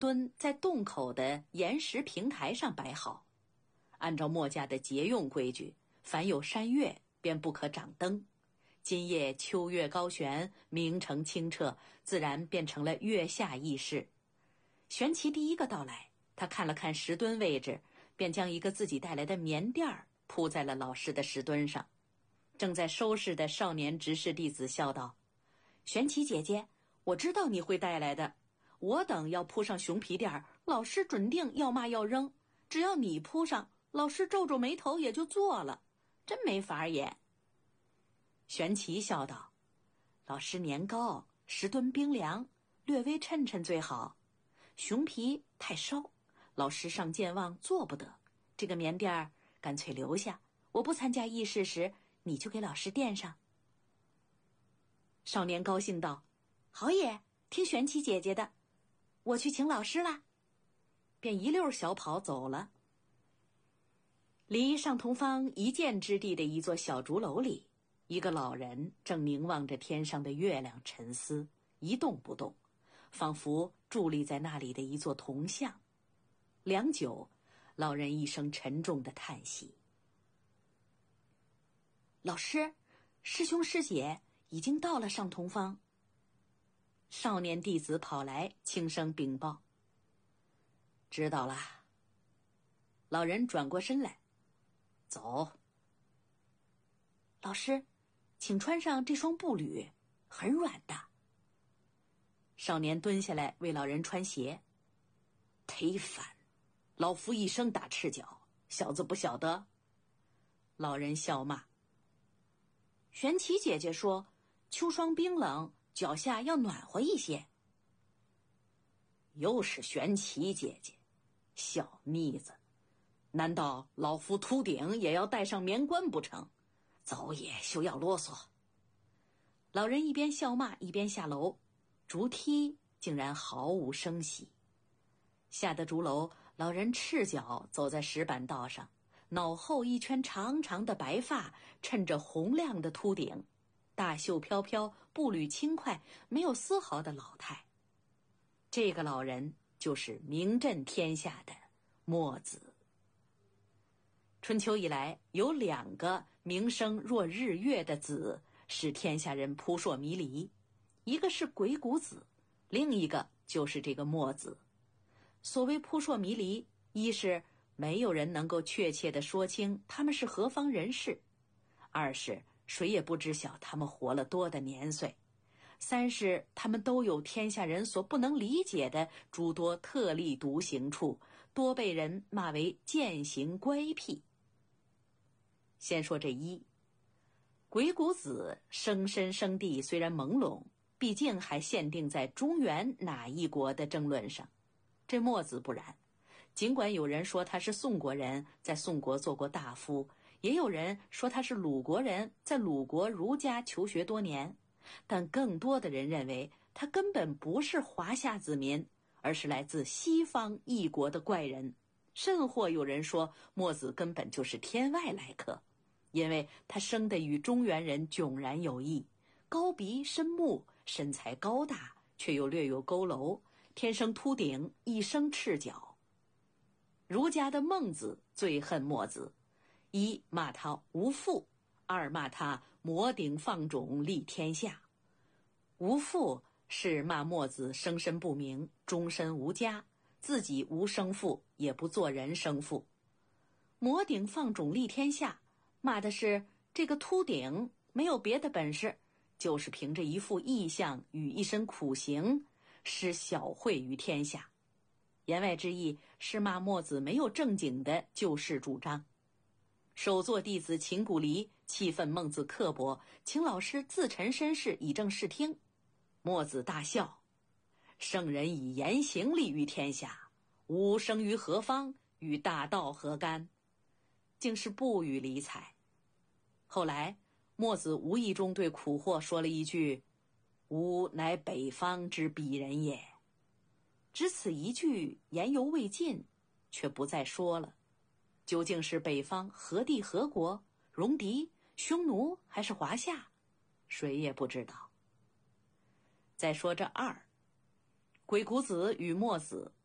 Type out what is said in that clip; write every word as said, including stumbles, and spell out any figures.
墩在洞口的岩石平台上摆好。按照墨家的节用规矩，凡有山岳，便不可掌灯。今夜秋月高悬，明澄清澈，自然变成了月下议事。玄奇第一个到来，他看了看石墩位置，便将一个自己带来的棉垫儿铺在了老师的石墩上。正在收拾的少年执事弟子笑道：玄奇姐姐，我知道你会带来的，我等要铺上熊皮垫儿，老师准定要骂要扔，只要你铺上，老师皱皱眉头也就做了，真没法演。玄奇笑道：老师年高，石墩冰凉，略微衬衬最好，熊皮太烧，老师上健忘做不得，这个棉垫儿干脆留下，我不参加议事时，你就给老师垫上。少年高兴道：好也，听玄奇姐姐的，我去请老师啦。便一溜小跑走了。离上同方一箭之地的一座小竹楼里，一个老人正凝望着天上的月亮沉思，一动不动，仿佛伫立在那里的一座铜像。良久，老人一声沉重的叹息：老师，师兄师姐已经到了上同方。少年弟子跑来轻声禀报：知道了。老人转过身来：走。老师，请穿上这双步履，很软的。少年蹲下来为老人穿鞋。忒烦，老夫一生打赤脚，小子不晓得。老人笑骂：玄奇姐姐说秋霜冰冷，脚下要暖和一些。又是玄奇姐姐，小妮子，难道老夫秃顶也要戴上棉冠不成？走也休要啰嗦。老人一边笑骂一边下楼，竹梯竟然毫无声息。下得竹楼，老人赤脚走在石板道上，脑后一圈长长的白发衬着红亮的秃顶，大袖飘飘，步履轻快，没有丝毫的老态。这个老人就是名震天下的墨子。春秋以来，有两个名声若日月的子使天下人扑朔迷离，一个是鬼谷子，另一个就是这个墨子。所谓扑朔迷离，一是没有人能够确切地说清他们是何方人士，二是谁也不知晓他们活了多的年岁，三是他们都有天下人所不能理解的诸多特立独行处，多被人骂为践行乖僻。先说这一，鬼谷子生身生地虽然朦胧，毕竟还限定在中原哪一国的争论上。这墨子不然，尽管有人说他是宋国人，在宋国做过大夫，也有人说他是鲁国人，在鲁国儒家求学多年，但更多的人认为他根本不是华夏子民，而是来自西方异国的怪人，甚或有人说墨子根本就是天外来客，因为他生得与中原人迥然有异，高鼻深目，身材高大，却又略有佝偻，天生秃顶，一生赤脚。儒家的孟子最恨墨子，一骂他无父，二骂他摩顶放踵立天下。无父是骂墨子生身不明，终身无家，自己无生父，也不做人生父。摩顶放踵立天下，骂的是这个秃顶没有别的本事，就是凭着一副异象与一身苦行，施小惠于天下。言外之意是骂墨子没有正经的救世主张。首座弟子秦古离气愤孟子刻薄，请老师自陈身世以正视听。墨子大笑：圣人以言行立于天下，吾生于何方，与大道何干？竟是不予理睬。后来墨子无意中对苦货说了一句：吾乃北方之鄙人也。只此一句言犹未尽，却不再说了。究竟是北方何地何国，戎狄、匈奴还是华夏，谁也不知道。再说这二，鬼谷子与墨子